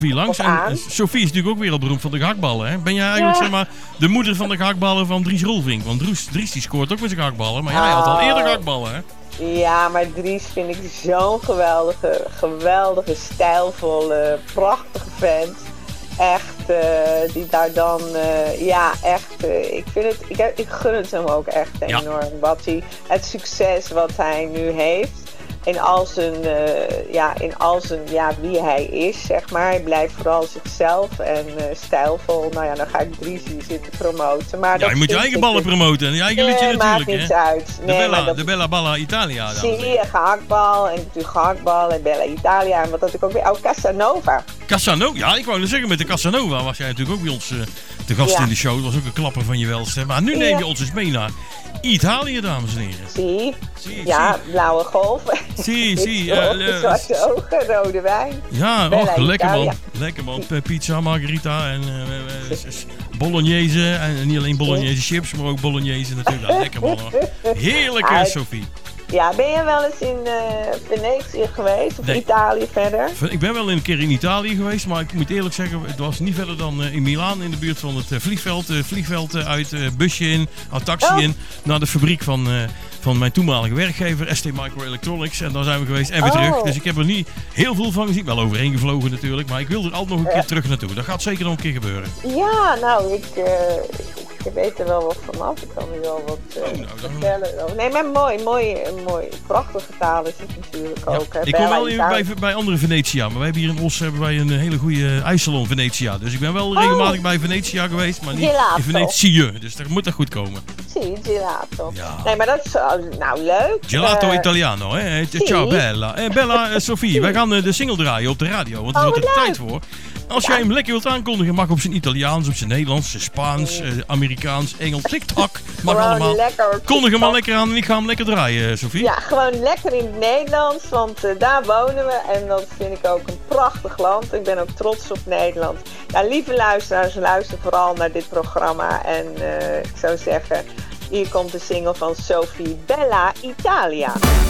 langs. En Sophie is natuurlijk ook wereldberoemd van de gehaktballen. Hè? Ben jij eigenlijk zeg maar de moeder van de gehaktballen van Dries Roelvink? Want Dries die scoort ook met zijn gehaktballen. Maar jij had al eerder gehaktballen, hè? Ja, maar Dries vind ik zo'n geweldige, stijlvolle, prachtige vent. Echt, die daar dan, ik gun het hem ook echt enorm. Het succes wat hij nu heeft. In al zijn, wie hij is, zeg maar. Hij blijft vooral zichzelf en stijlvol. Nou ja, dan ga ik Dries hier zitten promoten. Maar ja, je moet je eigen ballen promoten en je eigen liedje natuurlijk. Maakt niets uit. De Bella Balla Italia. Zie, gehaktbal en natuurlijk gehaktbal en Bella Italia. En wat had ik ook weer? Oh, Casanova. Casanova, ja, ik wou net zeggen, met de Casanova was jij natuurlijk ook bij ons te gast in de show. Dat was ook een klapper van je welste. Maar nu neem je ons eens mee naar Italië, dames en heren. Zie. Blauwe golf. Zie. Zwarte ogen, rode wijn. Ja, lekker man. Lekker man. Pizza, margarita en bolognese. En niet alleen bolognese chips, maar ook bolognese natuurlijk. Lekker man. Heerlijk, Sophie. Ja, ben je wel eens in Venetië geweest? Of Italië verder? Ik ben wel een keer in Italië geweest, maar ik moet eerlijk zeggen, het was niet verder dan in Milaan, in de buurt van het vliegveld. Vliegveld uit, busje in, taxi in, naar de fabriek van mijn toenmalige werkgever, ST Microelectronics. En daar zijn we geweest en weer terug. Dus ik heb er niet heel veel van gezien. Wel overheen gevlogen natuurlijk, maar ik wil er altijd nog een keer terug naartoe. Dat gaat zeker nog een keer gebeuren. Ja, nou, ik weet er wel wat vanaf. Ik kan er wel wat vertellen. Nee, maar mooi. Prachtige taal is het natuurlijk ook. Ik kom wel bij andere Venetia, maar wij hebben hier in Os een hele goede ijssalon Venetia. Dus ik ben wel regelmatig bij Venetia geweest, maar niet in Venetië. Dus dat moet er goed komen. Zie, gelato. Ja. Nee, maar dat is leuk. Gelato Italiano, hè? Ciao Bella. Bella, Sophie, wij gaan de single draaien op de radio, want er is er tijd voor. Als jij hem lekker wilt aankondigen, mag op zijn Italiaans, op zijn Nederlands, zijn Spaans, Amerikaans, Engels, TikTok. Mag allemaal. Kondig hem maar lekker aan en ik ga hem lekker draaien, Sophie. Ja, gewoon lekker in het Nederlands, want daar wonen we en dat vind ik ook een prachtig land. Ik ben ook trots op Nederland. Ja, lieve luisteraars, luister vooral naar dit programma en ik zou zeggen, hier komt de single van Sophie, Bella Italia.